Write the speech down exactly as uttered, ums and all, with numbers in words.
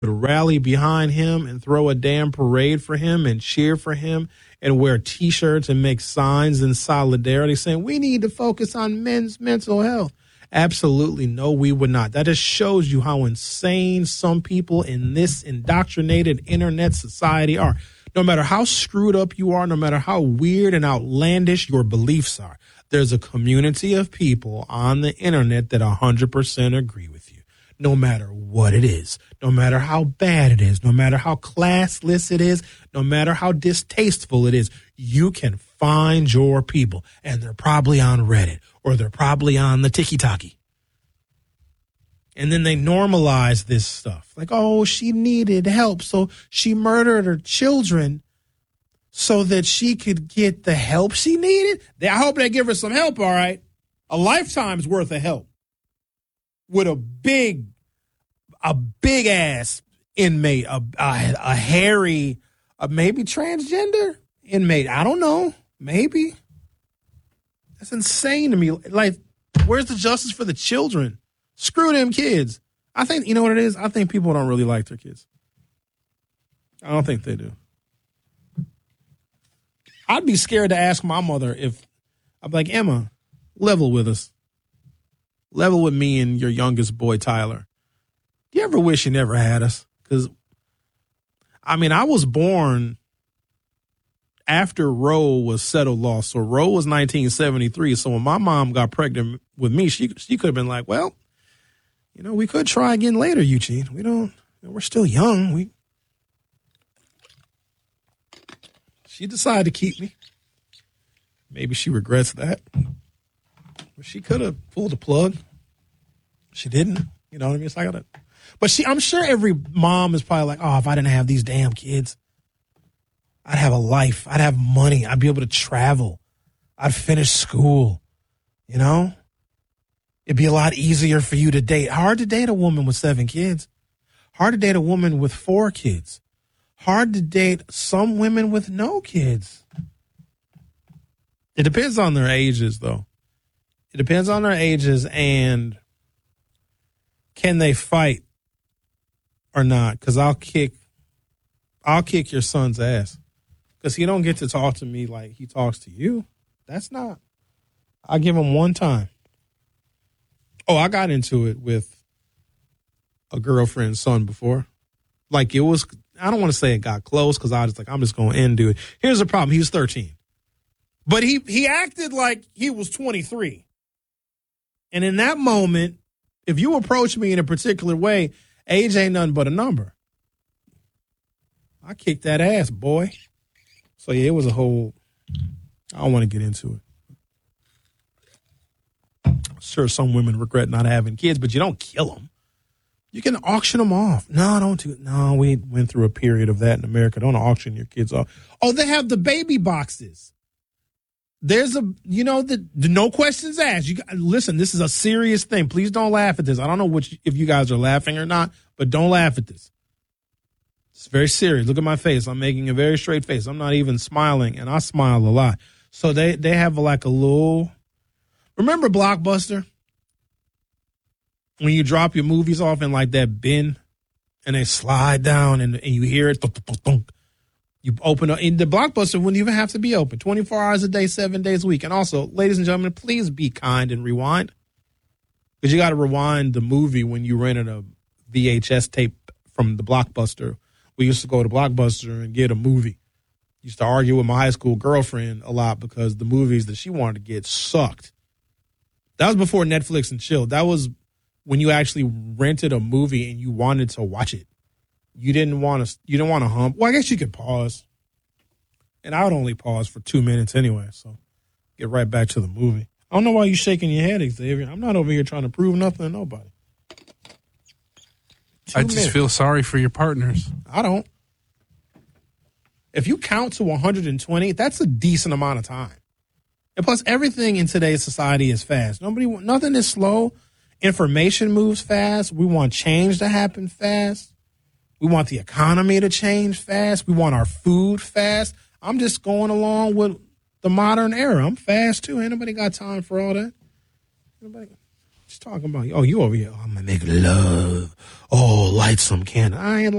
rally behind him and throw a damn parade for him and cheer for him and wear T-shirts and make signs in solidarity saying we need to focus on men's mental health. Absolutely no, we would not. That just shows you how insane some people in this indoctrinated internet society are. No matter how screwed up you are, no matter how weird and outlandish your beliefs are, there's a community of people on the internet that one hundred percent agree with you. No matter what it is, no matter how bad it is, no matter how classless it is, no matter how distasteful it is, you can find your people. And they're probably on Reddit or they're probably on the Tiki-Taki. And then they normalize this stuff. Like, oh, she needed help, so she murdered her children so that she could get the help she needed? I hope they give her some help, all right? A lifetime's worth of help. With a big, a big ass inmate, a, a, a hairy, a maybe transgender inmate. I don't know. Maybe. That's insane to me. Like, where's the justice for the children? Screw them kids. I think, you know what it is? I think people don't really like their kids. I don't think they do. I'd be scared to ask my mother if, I'd be like, Emma, level with us. Level with me and your youngest boy, Tyler. Do you ever wish you never had us? Because, I mean, I was born after Roe was settled law. So Roe was nineteen seventy-three. So when my mom got pregnant with me, she she could have been like, well, you know, we could try again later, Eugene. We don't, we're still young. We. She decided to keep me. Maybe she regrets that. She could have pulled the plug. She didn't. You know what I mean? It's like that. But she, I'm sure every mom is probably like, oh, if I didn't have these damn kids, I'd have a life. I'd have money. I'd be able to travel. I'd finish school. You know? It'd be a lot easier for you to date. Hard to date a woman with seven kids. Hard to date a woman with four kids. Hard to date some women with no kids. It depends on their ages, though. It depends on their ages and can they fight or not? Because I'll kick, I'll kick your son's ass. Because he don't get to talk to me like he talks to you. That's not. I give him one time. Oh, I got into it with a girlfriend's son before. Like it was. I don't want to say it got close because I was like, I'm just going to end it. Here's the problem. He was thirteen. But he he acted like he was twenty-three. And in that moment, if you approach me in a particular way, age ain't nothing but a number. I kicked that ass, boy. So, yeah, it was a whole, I don't want to get into it. I'm sure some women regret not having kids, but you don't kill them. You can auction them off. No, don't do it. No, we went through a period of that in America. Don't auction your kids off. Oh, they have the baby boxes. There's a, you know, the, the no questions asked. You listen, this is a serious thing. Please don't laugh at this. I don't know which, if you guys are laughing or not, but don't laugh at this. It's very serious. Look at my face. I'm making a very straight face. I'm not even smiling, and I smile a lot. So they, they have like a little, remember Blockbuster? When you drop your movies off in like that bin and they slide down and, and you hear it, thunk, thunk, thunk. You open up, and the Blockbuster wouldn't even have to be open twenty-four hours a day, seven days a week. And also, ladies and gentlemen, please be kind and rewind. Because you got to rewind the movie when you rented a V H S tape from the Blockbuster. We used to go to Blockbuster and get a movie. Used to argue with my high school girlfriend a lot because the movies that she wanted to get sucked. That was before Netflix and chill. That was when you actually rented a movie and you wanted to watch it. You didn't want to. You didn't want to hump. Well, I guess you could pause, and I would only pause for two minutes anyway. So, get right back to the movie. I don't know why you're shaking your head, Xavier. I'm not over here trying to prove nothing to nobody. Two I just minutes. feel sorry for your partners. I don't. If you count to one hundred twenty, that's a decent amount of time. And plus, everything in today's society is fast. Nobody, nothing is slow. Information moves fast. We want change to happen fast. We want the economy to change fast. We want our food fast. I'm just going along with the modern era. I'm fast, too. Ain't nobody got time for all that. Nobody just talking about, oh, you over here. Oh, I'm going to make love. Oh, light some candle. I ain't